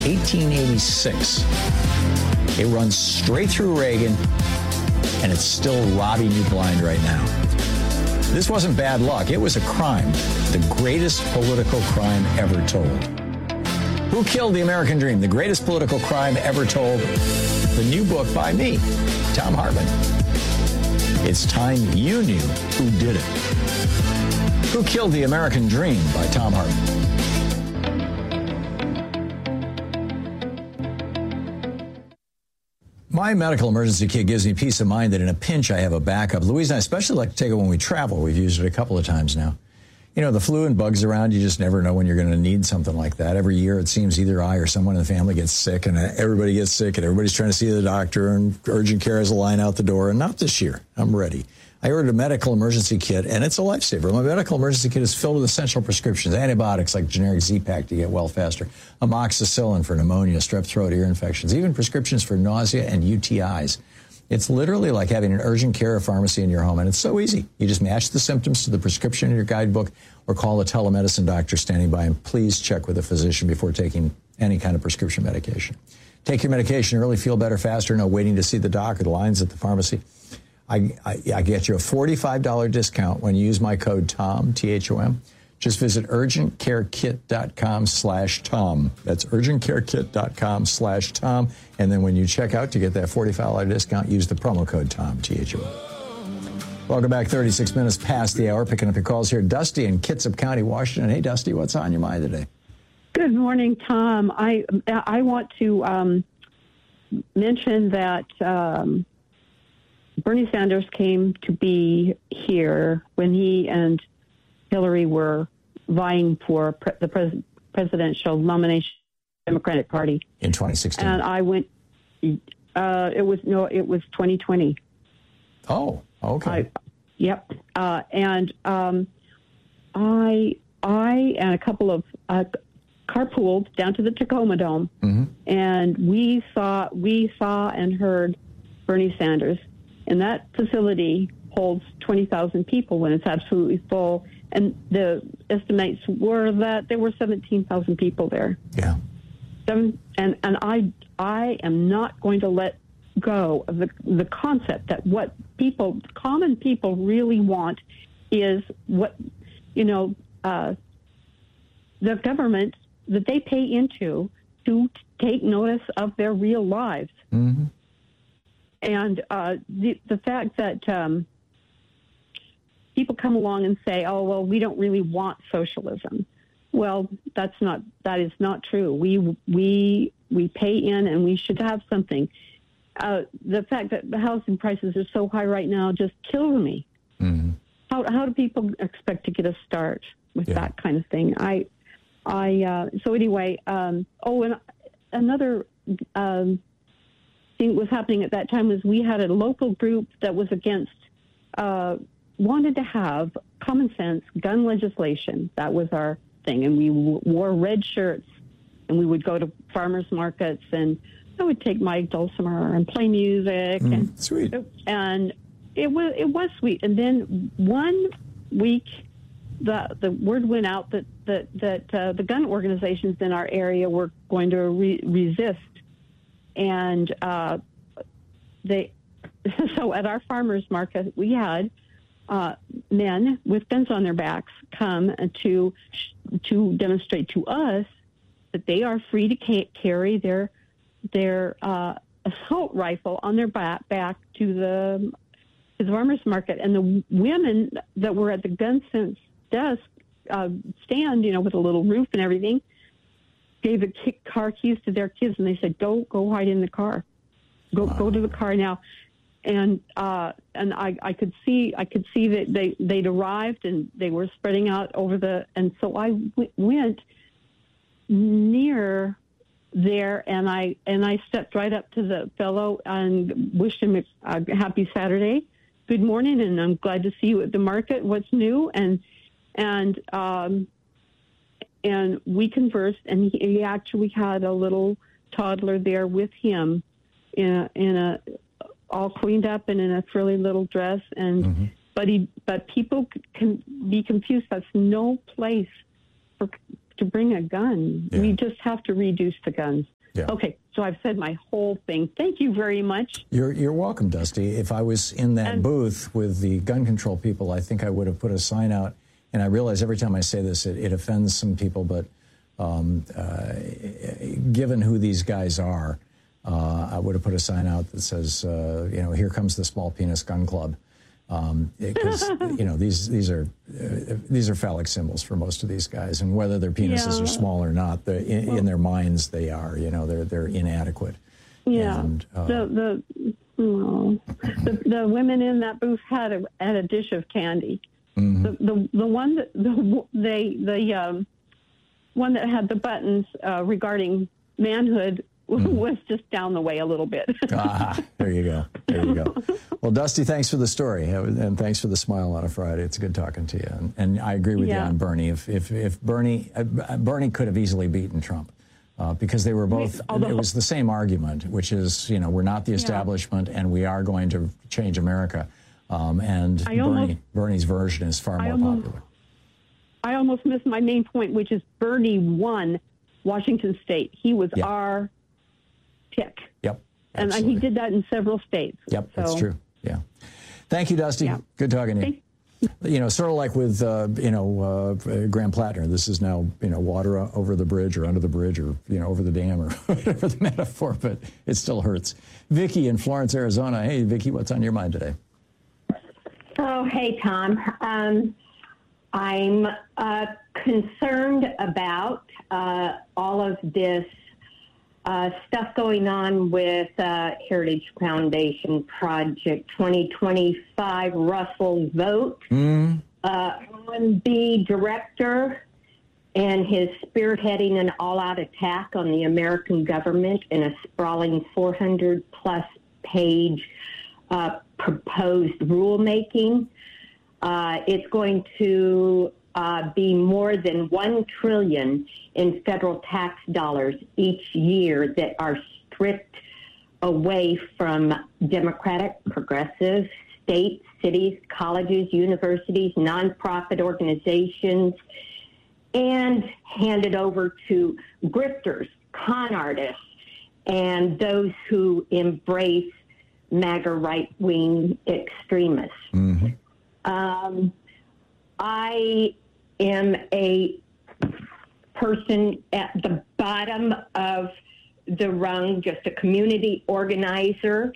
1886. It runs straight through Reagan, and it's still robbing you blind right now. This wasn't bad luck. It was a crime, the greatest political crime ever told. Who Killed the American Dream? The greatest political crime ever told. The new book by me, Thom Hartmann. It's time you knew who did it. Who Killed the American Dream by Thom Hartmann. My medical emergency kit gives me peace of mind that in a pinch I have a backup. Louise and I especially like to take it when we travel. We've used it a couple of times now. You know, the flu and bugs around, you just never know when you're going to need something like that. Every year it seems either I or someone in the family gets sick, and everybody gets sick, and everybody's trying to see the doctor, and urgent care has a line out the door. And not this year. I'm ready. I ordered a medical emergency kit, and it's a lifesaver. My medical emergency kit is filled with essential prescriptions, antibiotics like generic Z-Pak to get well faster, amoxicillin for pneumonia, strep throat, ear infections, even prescriptions for nausea and UTIs. It's literally like having an urgent care pharmacy in your home, and it's so easy. You just match the symptoms to the prescription in your guidebook or call a telemedicine doctor standing by, and please check with a physician before taking any kind of prescription medication. Take your medication early, feel better faster, no waiting to see the doc or the lines at the pharmacy. I get you a $45 discount when you use my code TOM, T-H-O-M. Just visit urgentcarekit.com/Tom. That's urgentcarekit.com/Tom. And then when you check out to get that $45 discount, use the promo code TOM, T-H-O-M. Welcome back, 36 minutes past the hour. Picking up your calls here. Dusty in Kitsap County, Washington. Hey, Dusty, what's on your mind today? Good morning, Tom. I want to mention that Bernie Sanders came to be here when he and Hillary were vying for the presidential nomination of the Democratic Party in 2016. And I went. It was 2020. Oh, okay. Yep. And I and a couple of carpooled down to the Tacoma Dome, and we saw and heard Bernie Sanders. And that facility holds 20,000 people when it's absolutely full. And the estimates were that there were 17,000 people there. Yeah. And I am not going to let go of the concept that what common people really want is what, the government that they pay into to take notice of their real lives. Mm-hmm. And the fact that people come along and say, "Oh, well, we don't really want socialism." Well, that is not true. We pay in, and we should have something. The fact that the housing prices are so high right now just kills me. Mm-hmm. How do people expect to get a start with that kind of thing? So anyway. And another. Thing was happening at that time was we had a local group that was against, wanted to have common sense gun legislation. That was our thing. And we wore red shirts, and we would go to farmers markets, and I would take my dulcimer and play music. And sweet. And it was sweet. And then one week, the word went out that the gun organizations in our area were going to resist. And so at our farmers market, we had men with guns on their backs come to demonstrate to us that they are free to carry their assault rifle on their back to the farmers market. And the women that were at the gun sense desk stand, with a little roof and everything, gave the car keys to their kids, and they said, "Go hide in the car. Go to the car now." And I could see that they'd arrived, and they were spreading out and so I went near there, and I stepped right up to the fellow and wished him a happy Saturday, good morning, and I'm glad to see you at the market. What's new? And we conversed, and he actually had a little toddler there with him in a all cleaned up and in a frilly little dress. And but people can be confused. That's no place to bring a gun. Yeah. We just have to reduce the guns. Yeah. Okay, so I've said my whole thing. Thank you very much. You're welcome, Dusty. If I was in that booth with the gun control people, I think I would have put a sign out. And I realize every time I say this, it offends some people, but given who these guys are, I would have put a sign out that says, here comes the small penis gun club. Because these are phallic symbols for most of these guys, and whether their penises are small or not, in their minds they are. They're inadequate. Yeah. And, the women in that booth had a dish of candy. Mm-hmm. The one that the one that had the buttons regarding manhood was just down the way a little bit. There you go. Well, Dusty, thanks for the story, and thanks for the smile on a Friday. It's good talking to you. And I agree with you on Bernie. If Bernie could have easily beaten Trump, because they were both. It was the same argument, which is, we're not the establishment, and we are going to change America. Bernie's version is far more popular. I almost missed my main point, which is Bernie won Washington State. He was our pick. Yep. And he did that in several states. Yep, that's true. Yeah. Thank you, Dusty. Yeah. Good talking to you. Sort of like with, Graham Plattner, this is now, water over the bridge or under the bridge or, over the dam or whatever the metaphor, but it still hurts. Vicki in Florence, Arizona. Hey, Vicki, what's on your mind today? Oh, hey, Tom. I'm concerned about all of this stuff going on with Heritage Foundation Project 2025 Russell Vogt, R&B director, and his spearheading an all-out attack on the American government in a sprawling 400-plus page proposed rulemaking. It's going to be more than $1 trillion in federal tax dollars each year that are stripped away from Democratic, progressive, states, cities, colleges, universities, nonprofit organizations, and handed over to grifters, con artists, and those who embrace MAGA right-wing extremists. Mm-hmm. I am a person at the bottom of the rung, just a community organizer,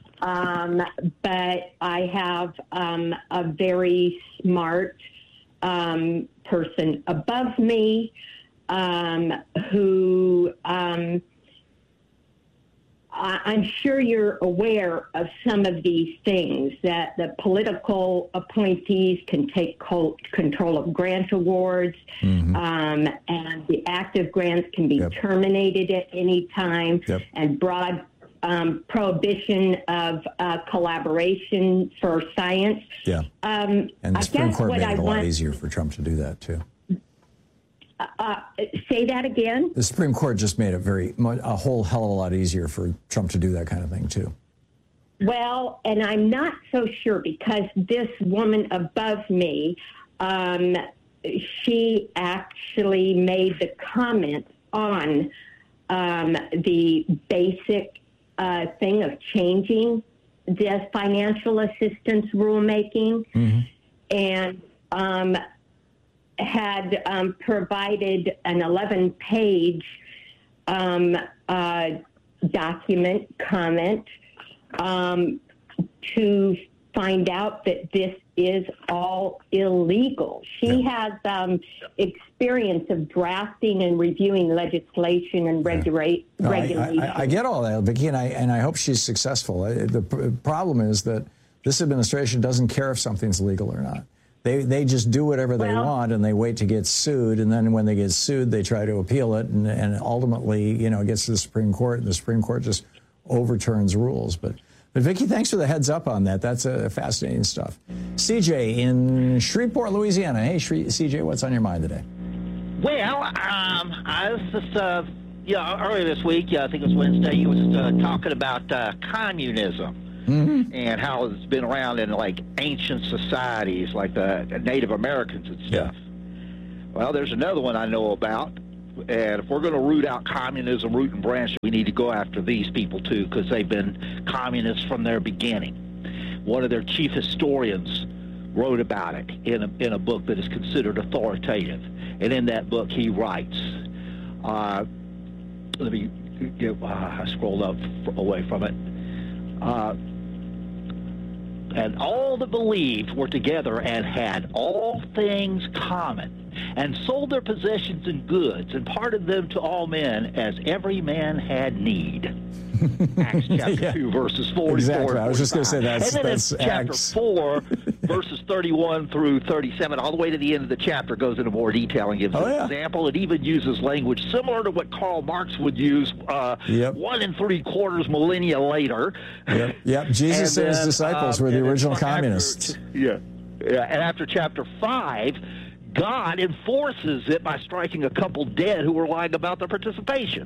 but I have a very smart person above me who I'm sure you're aware of some of these things, that the political appointees can take control of grant awards, and the active grants can be terminated at any time, and broad prohibition of collaboration for science. Yeah. And the Supreme Court made it a lot easier for Trump to do that, too. Say that again? The Supreme Court just made it a whole hell of a lot easier for Trump to do that kind of thing, too. Well, and I'm not so sure, because this woman above me, she actually made the comment on the basic thing of changing the financial assistance rulemaking, and had provided an 11-page document comment to find out that this is all illegal. She has experience of drafting and reviewing legislation and regulations. I get all that, Vicki, and I hope she's successful. The problem is that this administration doesn't care if something's legal or not. They just do whatever they want, and they wait to get sued, and then when they get sued, they try to appeal it, and ultimately, it gets to the Supreme Court, and the Supreme Court just overturns rules. But Vicki, thanks for the heads up on that. That's fascinating stuff. CJ in Shreveport, Louisiana. Hey, CJ, what's on your mind today? Well, I was just, earlier this week, I think it was Wednesday, you was talking about communism. And how it's been around in ancient societies like the Native Americans and stuff. Well, there's another one I know about, And if we're going to root out communism, root and branch, we need to go after these people, too, because they've been communists from their beginning. One of their chief historians wrote about it in a book that is considered authoritative. And in that book, he writes, let me get, I scrolled up away from it. And all that believed were together and had all things common, and sold their possessions and goods, and parted them to all men as every man had need. Acts chapter 2, verses 44 exactly. I was just going to say and then that's in chapter Acts 4, verses 31 through 37, all the way to the end of the chapter, goes into more detail and gives an example. It even uses language similar to what Karl Marx would use 1 3/4 millennia later. Yep. Jesus and his disciples were the original communists. And after chapter 5, God enforces it by striking a couple dead who were lying about their participation.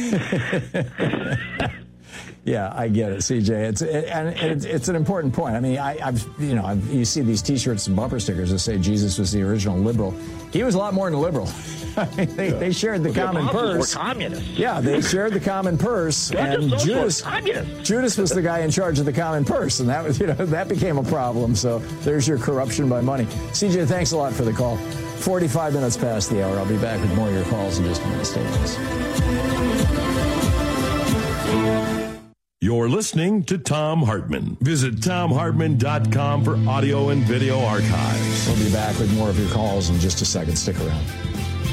Yeah, I get it, CJ. It's an important point. I mean, you see these T-shirts and bumper stickers that say Jesus was the original liberal. He was a lot more than liberal. I mean, they shared the common purse. Were communists. Yeah, they shared the common purse, and Judas was the guy in charge of the common purse, and that was that became a problem. So there's your corruption by money. CJ, thanks a lot for the call. 45 minutes past the hour. I'll be back with more of your calls in just a minute. Stay with us. You're listening to Thom Hartmann. Visit ThomHartmann.com for audio and video archives. We'll be back with more of your calls in just a second. Stick around.